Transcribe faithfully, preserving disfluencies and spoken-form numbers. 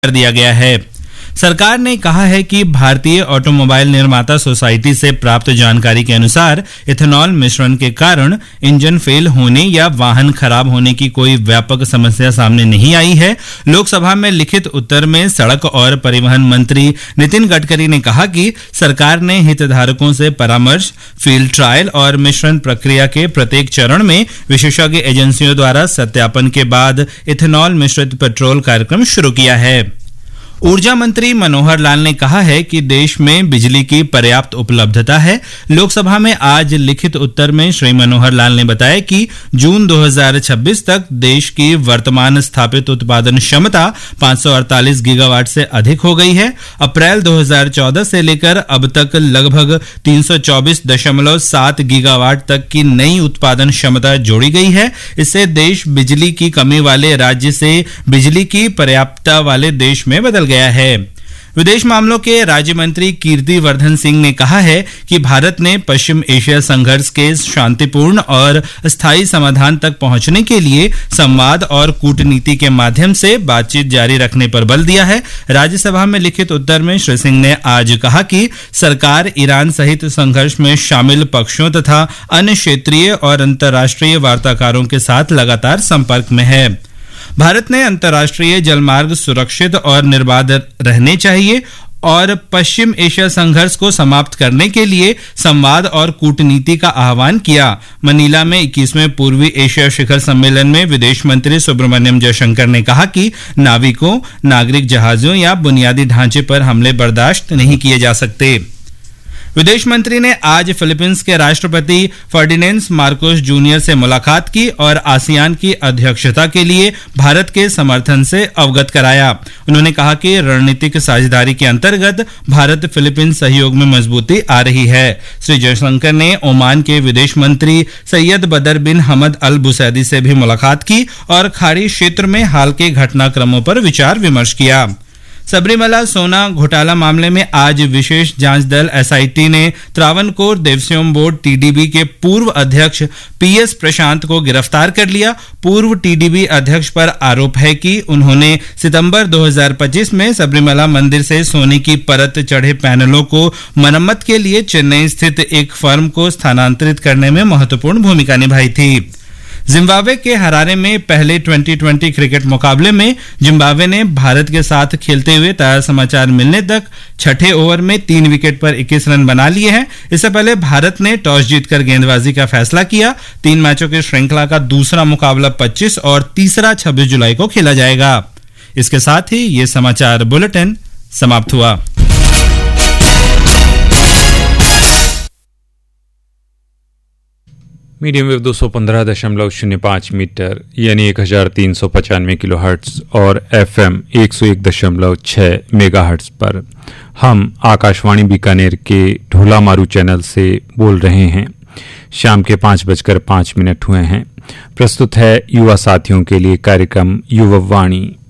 कर दिया गया है। सरकार ने कहा है कि भारतीय ऑटोमोबाइल निर्माता सोसाइटी से प्राप्त जानकारी के अनुसार इथेनॉल मिश्रण के कारण इंजन फेल होने या वाहन खराब होने की कोई व्यापक समस्या सामने नहीं आई है। लोकसभा में लिखित उत्तर में सड़क और परिवहन मंत्री नितिन गडकरी ने कहा कि सरकार ने हितधारकों से परामर्श, फील्ड ट्रायल और मिश्रण प्रक्रिया के प्रत्येक चरण में विशेषज्ञ एजेंसियों द्वारा सत्यापन के बाद इथेनॉल मिश्रित पेट्रोल कार्यक्रम शुरू किया है। ऊर्जा मंत्री मनोहर लाल ने कहा है कि देश में बिजली की पर्याप्त उपलब्धता है। लोकसभा में आज लिखित उत्तर में श्री मनोहर लाल ने बताया कि जून दो हज़ार छब्बीस तक देश की वर्तमान स्थापित उत्पादन क्षमता पाँच सौ अड़तालीस गीगावाट से अधिक हो गई है। अप्रैल दो हज़ार चौदह से लेकर अब तक लगभग तीन सौ चौबीस दशमलव सात गीगावाट तक की नई उत्पादन क्षमता जोड़ी गई है। इससे देश बिजली की कमी वाले राज्य से बिजली की पर्याप्तता वाले देश में बदल गया है। विदेश मामलों के राज्य मंत्री कीर्ति वर्धन सिंह ने कहा है कि भारत ने पश्चिम एशिया संघर्ष के शांतिपूर्ण और स्थायी समाधान तक पहुंचने के लिए संवाद और कूटनीति के माध्यम से बातचीत जारी रखने पर बल दिया है। राज्यसभा में लिखित उत्तर में श्री सिंह ने आज कहा कि सरकार ईरान सहित संघर्ष में शामिल पक्षों तथा अन्य क्षेत्रीय और अंतर्राष्ट्रीय वार्ताकारों के साथ लगातार संपर्क में है। भारत ने अंतर्राष्ट्रीय जलमार्ग सुरक्षित और निर्बाध रहने चाहिए और पश्चिम एशिया संघर्ष को समाप्त करने के लिए संवाद और कूटनीति का आह्वान किया। मनीला में इक्कीसवें पूर्वी एशिया शिखर सम्मेलन में विदेश मंत्री सुब्रमण्यम जयशंकर ने कहा कि नाविकों, नागरिक जहाजों या बुनियादी ढांचे पर हमले बर्दाश्त नहीं किए जा सकते। विदेश मंत्री ने आज फिलीपींस के राष्ट्रपति फर्डिनेंड मार्कोस जूनियर से मुलाकात की और आसियान की अध्यक्षता के लिए भारत के समर्थन से अवगत कराया। उन्होंने कहा कि रणनीतिक साझेदारी के अंतर्गत भारत फिलीपींस सहयोग में मजबूती आ रही है। श्री जयशंकर ने ओमान के विदेश मंत्री सैयद बदर बिन हमद अल बुसैदी से भी मुलाकात की और खाड़ी क्षेत्र में हाल के घटनाक्रमों पर विचार विमर्श किया। सबरीमला सोना घोटाला मामले में आज विशेष जांच दल एसआईटी ने त्रावणकोर देवस्वम बोर्ड टीडीबी के पूर्व अध्यक्ष पीएस प्रशांत को गिरफ्तार कर लिया। पूर्व टीडीबी अध्यक्ष पर आरोप है कि उन्होंने सितंबर दो हज़ार पच्चीस में सबरीमला मंदिर से सोने की परत चढ़े पैनलों को मरम्मत के लिए चेन्नई स्थित एक फर्म को स्थानांतरित करने में महत्वपूर्ण भूमिका निभाई थी। जिम्बाब्वे के हरारे में पहले ट्वेंटी ट्वेंटी क्रिकेट मुकाबले में जिम्बाब्वे ने भारत के साथ खेलते हुए ताजा समाचार मिलने तक छठे ओवर में तीन विकेट पर इक्कीस रन बना लिए हैं। इससे पहले भारत ने टॉस जीतकर गेंदबाजी का फैसला किया। तीन मैचों की श्रृंखला का दूसरा मुकाबला पच्चीस और तीसरा छब्बीस जुलाई को खेला जाएगा। इसके साथ ही ये समाचार बुलेटिन समाप्त हुआ। मीडियम वेव दो सौ पंद्रह दशमलव शून्य पाँच मीटर यानी एक हजार तीन सौ पचानवे किलो हर्ट्स और एफएम एक सौ एक दशमलव छः मेगा हर्ट्स पर हम आकाशवाणी बीकानेर के ढोला मारू चैनल से बोल रहे हैं। शाम के पाँच बजकर पाँच मिनट हुए हैं। प्रस्तुत है युवा साथियों के लिए कार्यक्रम युवा वाणी।